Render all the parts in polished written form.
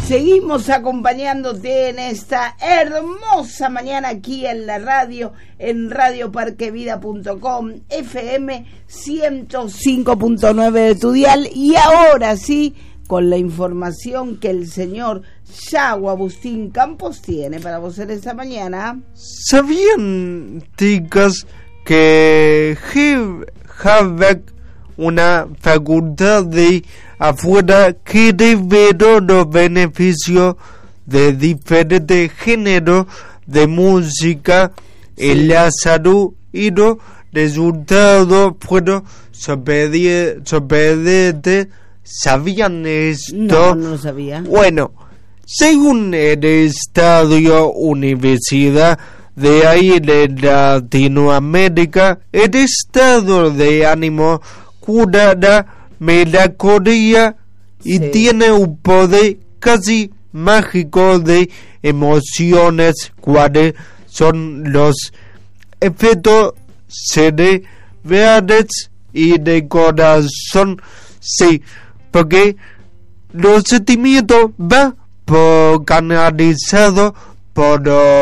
Seguimos acompañándote en esta hermosa mañana aquí en la radio, en radioparquevida.com, FM 105.9 de tu dial. Y ahora sí, con la información que el señor Yago Agustín Campos tiene para vos en esta mañana. ¿Sabían, chicas, que Harvard, una facultad de afuera, que reveló los beneficios de diferentes géneros de música en la salud y los resultados fueron sorprendentes? ¿Sabían esto? No lo sabía. Bueno, según el Estadio Universidad de ahí de Latinoamérica, el estado de ánimo cura la melancolía y tiene un poder casi mágico de emociones, cuáles son los efectos cerebrales y de corazón. Sí, porque los sentimientos van canalizados por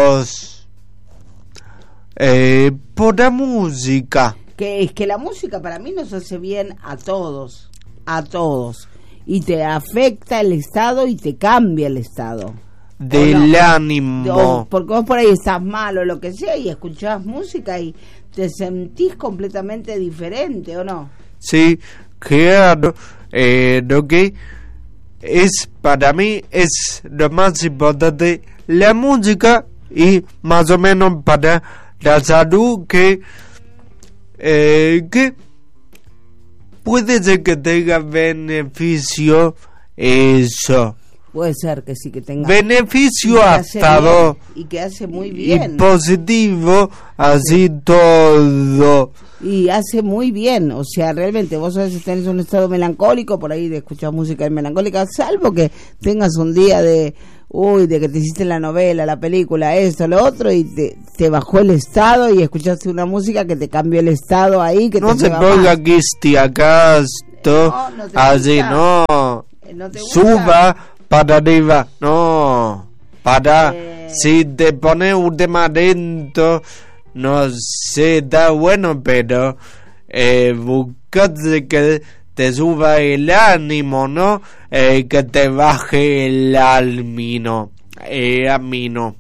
la música. Que es que la música para mí nos hace bien a todos, y te afecta el estado y te cambia el estado del ánimo, porque vos por ahí estás mal o lo que sea y escuchás música y te sentís completamente diferente, ¿o no? Sí, claro. Lo que es para mí es lo más importante, la música, y más o menos para la salud, que puede ser que tenga beneficio eso. Puede ser que sí, que tenga beneficio hasta dos, y que hace muy bien, y positivo, así todo. Y hace muy bien, o sea, realmente vos a veces tenés un estado melancólico, por ahí de escuchar música melancólica, salvo que tengas un día de que te hiciste la novela, la película, esto, lo otro, y te bajó el estado y escuchaste una música que te cambió el estado ahí, que no te se ponga acá, así, no te suba para arriba, no, si te pones un tema lento, no sé, está bueno, pero buscate que te suba el ánimo, ¿no? Que te baje el ánimo. El ánimo.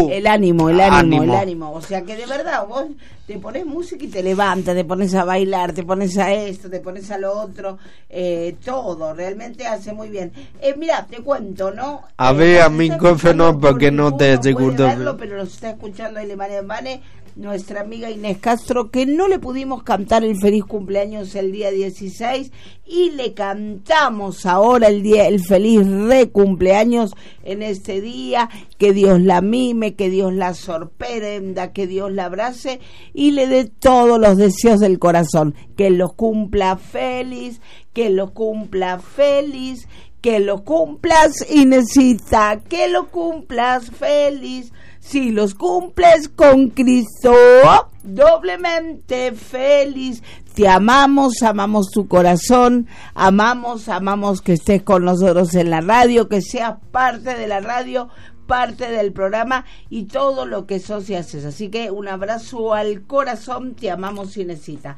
O sea que de verdad vos te pones música y te levantas, te pones a bailar, te pones a esto, te pones a lo otro, todo, realmente hace muy bien. Mira, te cuento, ¿no? A ver, a mi cofe no, porque no te aseguro. Pero nos está escuchando Vane, nuestra amiga Inés Castro, que no le pudimos cantar el feliz cumpleaños el día 16 y le cantamos ahora el feliz cumpleaños en este día, que Dios la mime, que Dios la sorprenda, que Dios la abrace y le dé todos los deseos del corazón, que los cumpla feliz, que los cumpla feliz, que lo cumplas, Inesita, que lo cumplas feliz. Si los cumples con Cristo, doblemente feliz. Te amamos, amamos tu corazón, amamos que estés con nosotros en la radio, que seas parte de la radio, parte del programa y todo lo que sos y haces. Así que un abrazo al corazón, te amamos, Inesita.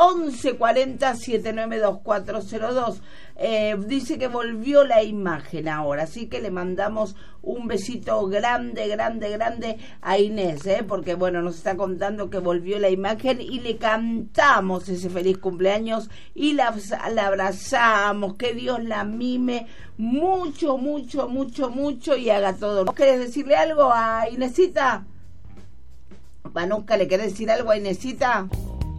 1140-792402. Dice que volvió la imagen ahora, así que le mandamos un besito grande a Inés, porque bueno, nos está contando que volvió la imagen y le cantamos ese feliz cumpleaños y la abrazamos, que Dios la mime mucho y haga todo. ¿Vos querés decirle algo a Inesita? Vanuska, ¿le querés decir algo a Inesita?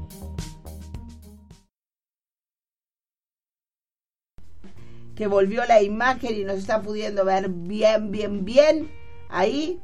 Que volvió la imagen y nos está pudiendo ver bien ahí.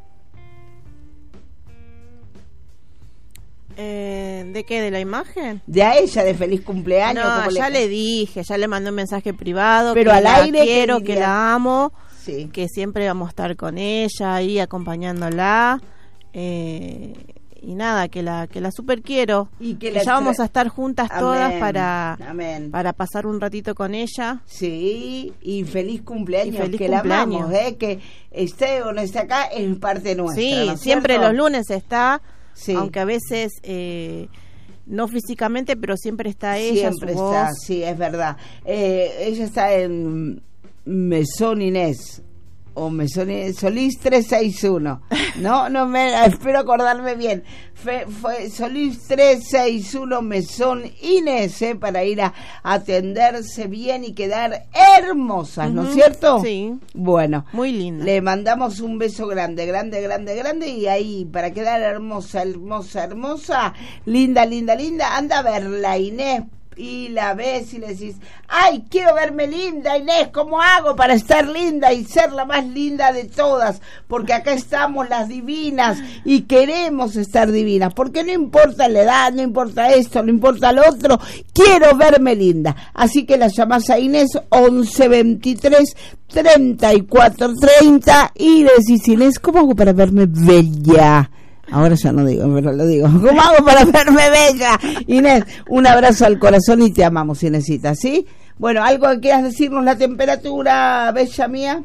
¿De qué? ¿De la imagen? De a ella, de feliz cumpleaños. No, ya le dije, ya le mandé un mensaje privado. Pero al aire quiero, que la amo, sí, que siempre vamos a estar con ella ahí acompañándola. nada, que la super quiero. Y que ya vamos a estar juntas todas Amén. para pasar un ratito con ella. Sí, y feliz cumpleaños, feliz que cumpleaños. la amamos, que esté o no esté acá, es parte nuestra. Sí, ¿no es siempre cierto? los lunes está, sí. Aunque a veces no físicamente, pero siempre está ella, siempre su está, voz. sí, es verdad. Ella está en Mesón Inés o Mesón Inés, Solís 361. No me espero acordarme bien. Fue Solís 361 Mesón Inés, para ir a atenderse bien y quedar hermosas, ¿no es cierto? Sí. Bueno, muy linda. Le mandamos un beso grande, y ahí para quedar hermosa, linda, anda a verla, Inés. Y la ves y le decís, ay, quiero verme linda, Inés, ¿cómo hago para estar linda y ser la más linda de todas? Porque acá estamos las divinas y queremos estar divinas, porque no importa la edad, no importa esto, no importa lo otro, quiero verme linda. Así que la llamás a Inés 11 23 34 30 y le decís, Inés, ¿cómo hago para verme bella? Ahora ya no digo, pero lo digo. ¿Cómo hago para verme bella? Inés, un abrazo al corazón y te amamos, Inésita, ¿sí? Bueno, ¿algo que quieras decirnos? La temperatura, bella mía.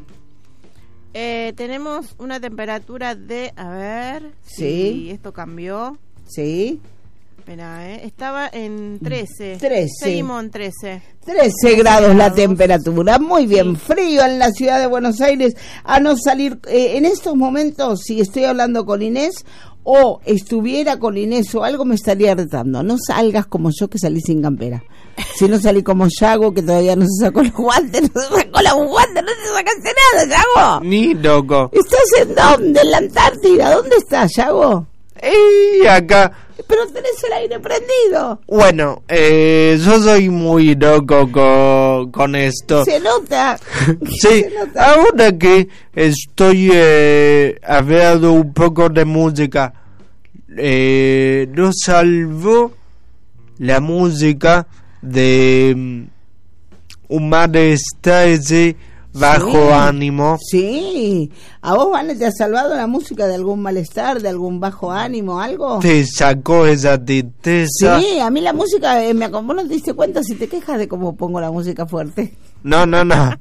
Tenemos una temperatura de, a ver, sí. Si esto cambió. Sí. Espera, estaba en 13. Seguimos en 13. 13 grados la temperatura, muy bien, sí. Frío en la ciudad de Buenos Aires, a no salir, en estos momentos, si estoy hablando con Inés, o estuviera con Inés o algo, me estaría retando, no salgas como yo que salí sin campera, si no salí como Yago que todavía no se sacó los guantes, no te sacaste nada, Yago. Ni loco. ¿Estás en dónde? En la Antártida, ¿dónde estás, Yago? Acá. Pero tenés el aire prendido. Bueno, yo soy muy loco con esto. Se nota. Sí, se nota. Ahora que estoy hablando un poco de música, no salvo la música de un malestar bajo sí, ánimo. Sí. ¿A vos, Vane, te ha salvado la música de algún malestar, de algún bajo ánimo, algo? Te sacó esa tristeza. Sí, a mí la música, vos no te diste cuenta si te quejas de cómo pongo la música fuerte. No.